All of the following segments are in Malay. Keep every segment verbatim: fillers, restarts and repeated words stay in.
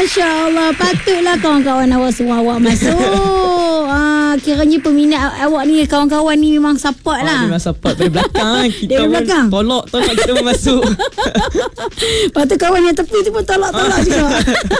Masya Allah. Patutlah kawan-kawan awak semua awak masuk. Ah, kiranya peminat awak ni, kawan-kawan ni memang support lah. Ah, memang support dari belakang. Kita dari belakang. Tolak, tolak kita pun masuk. Lepas tu kawan yang tepi tu pun tolak-tolak juga.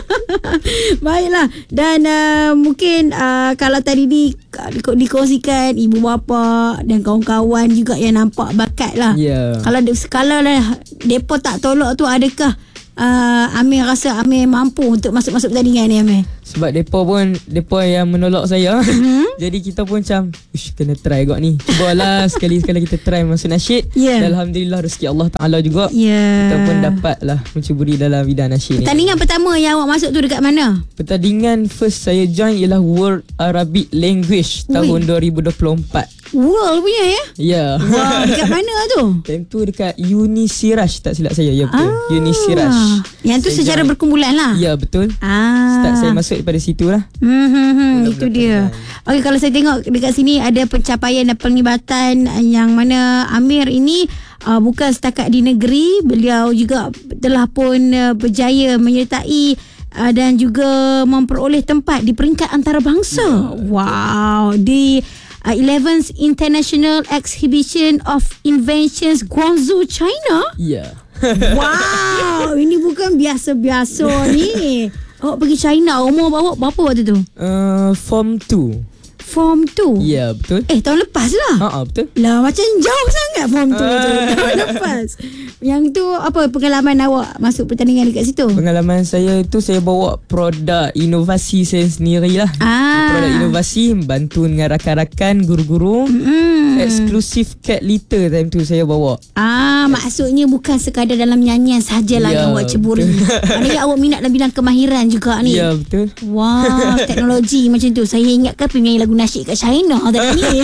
Baiklah. Dan uh, mungkin uh, kalau tadi di, di, dikongsikan ibu bapa dan kawan-kawan juga yang nampak bakat lah. Yeah. Kalau kalau lah mereka tak tolak tu, adakah uh, Amir rasa Amir mampu untuk masuk-masuk pertandingan ni, Amir? Sebab mereka pun, mereka yang menolak saya. Mm-hmm. Jadi kita pun macam, ush, kena try kot ni. Cubalah sekali-sekali kita try masuk nasyid. Yeah. Dan Alhamdulillah rezeki Allah Ta'ala juga. Yeah. Kita pun dapat lah mencuburi dalam bidang nasyid ni. Pertandingan pertama yang awak masuk tu dekat mana? Pertandingan first saya join ialah World Arabic Language. Ui. Tahun dua ribu dua puluh empat. World punya ya? Ya. Yeah. Wow, dekat mana tu? Time tu dekat Unisiraj, tak silap saya. Ya betul. Ah. Unisiraj. Yang tu saya secara join. Berkumpulan lah. Ya betul. Ah. Start saya masuk daripada situ lah. Hmm, hmm, hmm. Itu dia. Okey, kalau saya tengok dekat sini ada pencapaian dan penglibatan yang mana Amir ini uh, bukan setakat di negeri, beliau juga telah pun uh, berjaya menyertai uh, dan juga memperoleh tempat di peringkat antarabangsa. Yeah. Wow, di uh, eleventh International Exhibition of Inventions Guangzhou, China. Ya. Yeah. Wow, ini bukan biasa-biasa ni. Awak pergi China, umur awak berapa waktu tu? Uh, form two. Form two? Ya, yeah, betul. Eh, tahun lepas lah. Haa, betul. Lah, macam jauh sangat form two uh. tu. Tahun lepas. Yang tu, apa pengalaman awak masuk pertandingan dekat situ? Pengalaman saya tu, saya bawa produk inovasi saya sendiri lah. Ah. Produk inovasi, bantu dengan rakan-rakan, guru-guru. Mm. Eksklusif cat litter time tu saya bawa. Ah, maksudnya bukan sekadar dalam nyanyian sahajalah yeah, yang awak ceburi. Maknanya awak minat dalam bidang kemahiran juga ni. Ya, yeah, betul. Wah, teknologi macam tu. Saya ingatkan penyanyi lagu nasyid kat China tadi ni.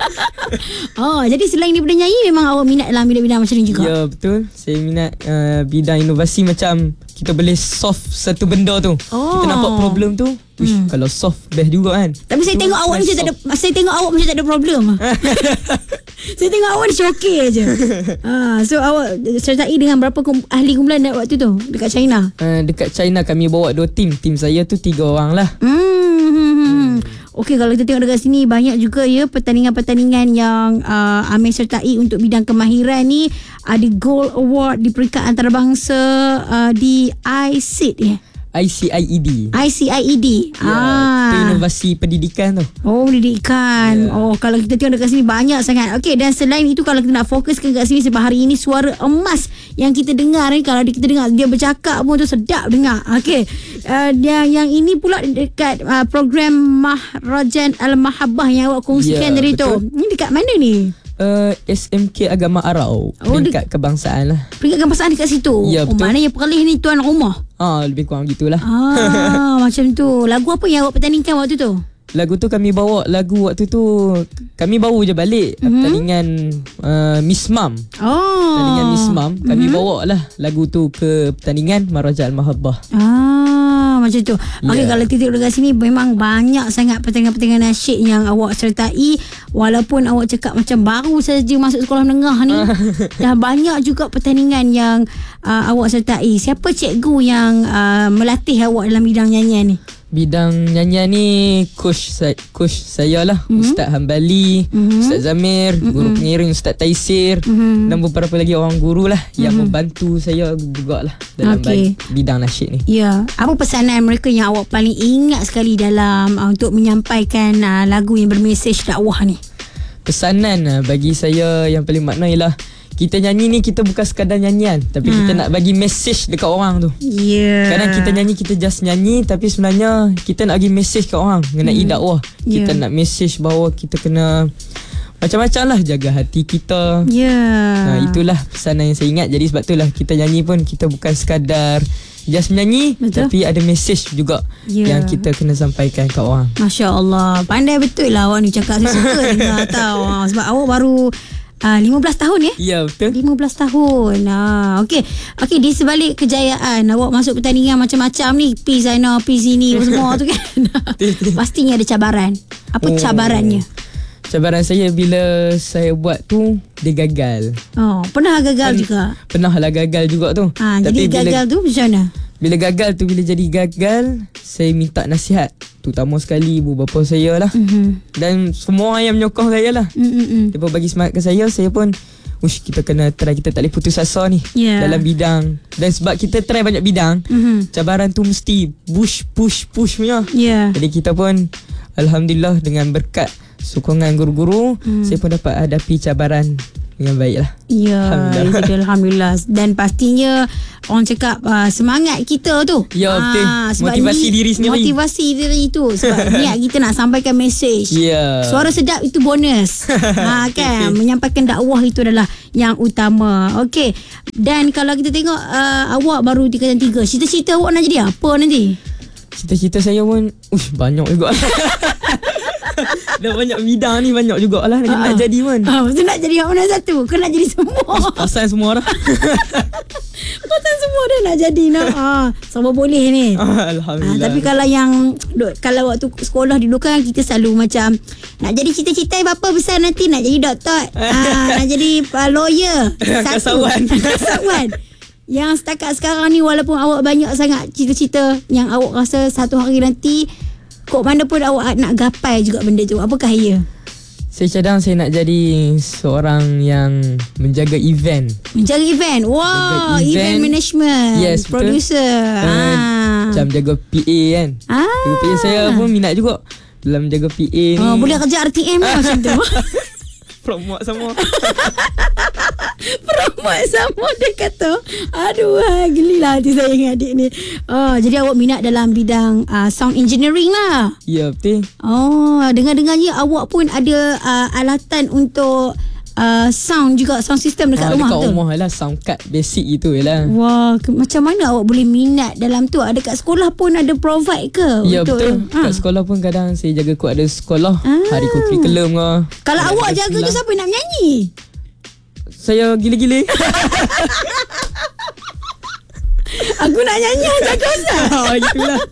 Oh, jadi selain daripada nyanyi, memang awak minat dalam bidang-bidang macam ni juga? Ya, betul. Saya minat uh, bidang inovasi, macam kita boleh solve satu benda tu. Oh. Kita nampak problem tu, uish, hmm. kalau solve best juga kan. Tapi saya tu tengok awak macam tak ada, saya tengok awak macam tak ada problem. Saya tengok awak macam okey aje. Ha, so awak sertai dengan berapa kum, ahli kumpulan waktu tu dekat China? Uh, dekat China kami bawa dua tim. Tim saya tu tiga orang lah. Hmm. hmm. Okey, kalau kita tengok dekat sini banyak juga ya pertandingan-pertandingan yang uh, Amir sertai untuk bidang kemahiran ni. Ada Gold Award di peringkat antarabangsa uh, di I C E D ya. I C I E D. I C I E D. Ya, ah. Itu inovasi pendidikan tu. Oh, pendidikan. Yeah. Oh, kalau kita tengok dekat sini banyak sangat. Okey, dan selain itu kalau kita nak fokuskan dekat sini, sebab hari ini suara emas yang kita dengar ni, kalau kita dengar dia bercakap pun tu sedap dengar. Okey. Uh, yang yang ini pula dekat uh, program Mahrajan Al-Mahabbah yang awak kongsikan yeah, tadi tu. Ini dekat mana ni? Uh, S M K Agama Arau. Peringkat oh, kebangsaan lah. Peringkat kebangsaan dekat situ. Ya, betul. Oh, maknanya peralih ni tuan rumah. Ah, lebih kurang gitulah. Ah, macam tu. Lagu apa yang awak pertandingkan waktu tu? Lagu tu kami bawa lagu waktu tu, kami baru je balik mm-hmm. pertandingan uh, Miss Mom. Oh. Pertandingan Miss Mom. Kami mm-hmm. bawa lah lagu tu ke pertandingan Mahrajan Al-Mahabbah. Ah, macam tu. Okey, yeah. kalau kita tengok dekat sini memang banyak sangat pertandingan-pertandingan nasyid yang awak sertai. Walaupun awak cakap macam baru saja masuk sekolah menengah ni, dah banyak juga pertandingan yang uh, awak sertai. Siapa cikgu yang uh, melatih awak dalam bidang nyanyian ni? Bidang nyanyian ni coach saya, coach saya lah, mm-hmm. Ustaz Hambali, mm-hmm. Ustaz Zamir, mm-hmm. guru pengiring Ustaz Taisir, mm-hmm. dan beberapa lagi orang guru lah mm-hmm. yang membantu saya jugalah dalam okay. bidang nasyid ni. Ya, apa pesanan mereka yang awak paling ingat sekali dalam uh, untuk menyampaikan uh, lagu yang bermesej dakwah ni? Pesanan uh, bagi saya yang paling makna ialah kita nyanyi ni, kita bukan sekadar nyanyian, tapi hmm. kita nak bagi message dekat orang tu. Yeah. Kadang kita nyanyi, kita just nyanyi, tapi sebenarnya kita nak bagi message kat orang mengenai hmm. dakwah. Kita yeah. nak message bahawa kita kena macam-macam lah jaga hati kita. Yeah. Nah, itulah pesanan yang saya ingat. Jadi sebab itulah kita nyanyi pun, kita bukan sekadar just menyanyi, betul, tapi ada message juga yeah. yang kita kena sampaikan kat orang. Masya Allah, pandai betul lah awak ni cakap. Saya suka dengar tau. Sebab awak baru Uh, lima belas tahun ya? Ya, betul. lima belas tahun. Ah, okey. Okey, di sebalik kejayaan awak masuk pertandingan macam-macam ni, pi sana, pi sini semua tu kan. Pastinya ada cabaran. Apa oh. cabarannya? Cabaran saya bila saya buat tu, dia gagal. Oh, pernah gagal Pen- juga? Pernah lah gagal juga tu. Ha, jadi tapi gagal bila, tu macam mana? Bila gagal tu, bila jadi gagal, saya minta nasihat, terutama sekali ibu bapa saya lah. Mm-hmm. Dan semua orang yang menyokong saya lah. Mm-hmm. Dia pun bagi semangat ke saya. Saya pun, ush, kita kena try, kita tak boleh putus asa ni, yeah, dalam bidang. Dan sebab kita try banyak bidang, mm-hmm, cabaran tu mesti push push push punya, yeah. Jadi kita pun alhamdulillah dengan berkat sokongan guru-guru, mm, saya pun dapat hadapi cabaran dengan baik lah. Ya, Alhamdulillah. Alhamdulillah. Dan pastinya orang cakap uh, semangat kita tu. Ya, betul. Ah, motivasi ni, diri sendiri. Motivasi diri tu. Sebab niat kita nak sampaikan mesej. Ya. Suara sedap itu bonus. ha, kan? Menyampaikan dakwah itu adalah yang utama. Okey. Dan kalau kita tengok uh, awak baru tingkatan tiga. Cita-cita awak nak jadi apa nanti? Cita-cita saya pun ush, banyak juga. Dah banyak bidang ni, banyak jugalah nak, nak jadi pun. Ah, maksud nak jadi yang mana satu? Kau nak jadi semua. Pasal semua dah. Pasal semua dah nak jadi nak. Ah, sama boleh ni. Ah, Alhamdulillah. Ah, tapi kalau yang kalau waktu sekolah dulu kan kita selalu macam nak jadi cita-cita bapa besar nanti nak jadi doktor. ah, nak jadi uh, lawyer. Satu. Kasawan. Kasawan. Yang setakat sekarang ni walaupun awak banyak sangat cita-cita yang awak rasa satu hari nanti kok mana pun awak nak gapai juga benda tu. Apakah ia? Saya cadang saya nak jadi seorang yang menjaga event. Menjaga event. Wow, event, event management. Yes, producer. Uh, ah. Macam jaga P A kan. Ah. Jaga P A saya pun minat juga dalam jaga P A ni. Oh, boleh kerja R T M lah macam tu. Promote semua. Promote sama dia kata. Aduh, gelilah hati saya dengan adik ni. Oh, jadi awak minat dalam bidang uh, sound engineering lah. Ya, betul. Oh, dengar-dengarnya awak pun ada uh, alatan untuk uh, sound juga, sound system dekat ah, rumah dekat tu. Dekat rumah lah, sound card basic itu je lah. Wah, ke, macam mana awak boleh minat dalam tu? Ada kat sekolah pun ada provide ke? Ya, untuk betul. Ha? Kat sekolah pun kadang saya jaga kuat ada sekolah. Ah. Hari kurikulum ke. Kalau ada awak jaga tu siapa nak menyanyi? Saya gila-gila. Aku nak nyanyi jaga Ustaz. Oh, itulah.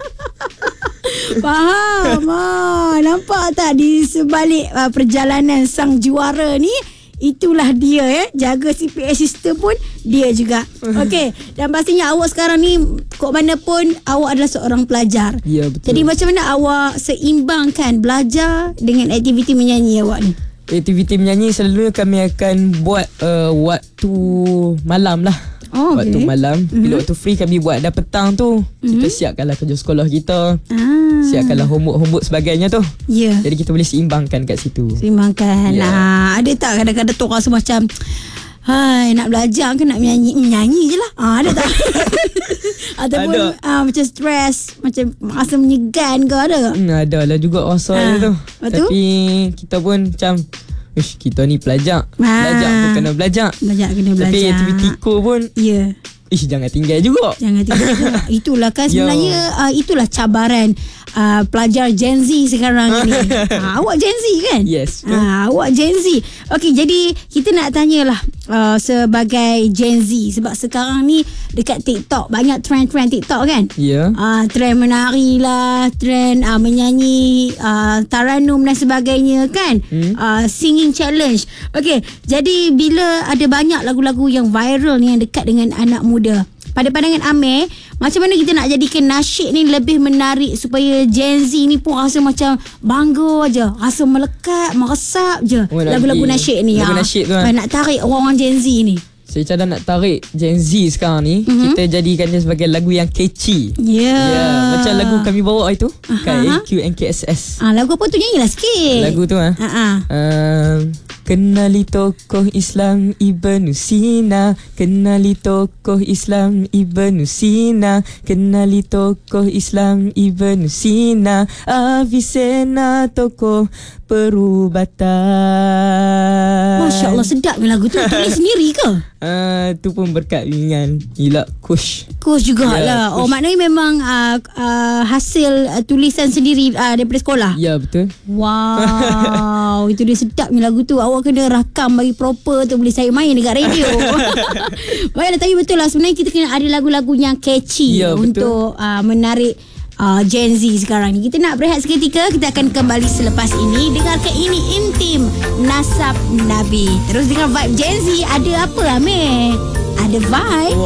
Faham. Ah, nampak tak di sebalik uh, perjalanan sang juara ni, itulah dia eh. Jaga C P A system pun dia juga. Okey, dan pastinya awak sekarang ni kok mana pun awak adalah seorang pelajar. Ya, betul. Jadi macam mana awak seimbangkan belajar dengan aktiviti menyanyi awak ni? Aktiviti menyanyi selalu kami akan buat uh, waktu malam lah. Oh, okay. Waktu malam. Mm-hmm. Bila waktu free kami buat dah petang tu. Mm-hmm. Kita siapkanlah kerja sekolah kita. Ah. Siapkanlah homework-homework sebagainya tu. Ya. Yeah. Jadi kita boleh seimbangkan kat situ. Seimbangkan. Yeah. Ah, ada tak kadang-kadang tu rasa macam hai, nak belajar ke nak menyanyi? Menyanyi je lah. Ah, ada tak? Ataupun ah, macam stres, macam rasa menyegan ke, ada tak? Hmm, ada lah juga rasa ah. tu. Betul? Tapi kita pun macam ish, kita ni pelajar. Ah. Belajar pun kena belajar. Belajar kena belajar. Tapi aktiviti-ko pun ya. Yeah. Ish, jangan tinggal juga. Jangan tinggal juga. Itulah kan sebenarnya uh, itulah cabaran uh, pelajar Gen Z sekarang ni. uh, awak Gen Z kan? Yes. Uh, awak Gen Z. Okey, jadi kita nak tanyalah uh, sebagai Gen Z sebab sekarang ni dekat TikTok banyak trend-trend TikTok kan? Ya. Yeah. Uh, trend menari lah, trend uh, menyanyi, uh, taranum dan sebagainya kan? Hmm? Uh, singing challenge. Okey, jadi bila ada banyak lagu-lagu yang viral ni yang dekat dengan anak muda, pada pandangan Amir, macam mana kita nak jadikan nasyid ni lebih menarik supaya Gen Z ni pun rasa macam bangga aja, rasa melekat, meresap je oh, lagu-lagu nasyid ni. Lagu ha. nasyid tu ha. Nak tarik orang-orang Gen Z ni. Saya cadang nak tarik Gen Z sekarang ni, mm-hmm, kita jadikan dia sebagai lagu yang catchy. Ya. Yeah. Yeah. Macam lagu kami bawa itu, uh-huh, kat A Q N K S S. Ah, lagu apa tu, nyanyilah sikit. Lagu tu ah. Uh-huh. Uh, kenali tokoh Islam Ibnu Sina, kenali tokoh Islam Ibnu Sina, kenali tokoh Islam Ibnu Sina, Avicenna tokoh perubatan. Masya Allah, sedap ni lagu tu. Tulis sendiri ke? Uh, tu pun berkat dengan Ila Kush. Kush jugalah. Yeah, oh, maknanya memang uh, uh, hasil uh, tulisan sendiri uh, daripada sekolah. Ya, yeah, betul. Wow, itu dia sedap ni lagu tu. Awak kena rakam bagi proper tu, boleh saya main dekat radio. Baiklah, tapi betul lah sebenarnya kita kena ada lagu-lagu yang catchy, yeah, untuk uh, menarik Uh, Gen Z sekarang ni. Kita nak berehat seketika. Kita akan kembali selepas ini. Dengarkan ini Intim Nasab Nabi. Terus dengan vibe Gen Z. Ada apa Amir? Ada vibe.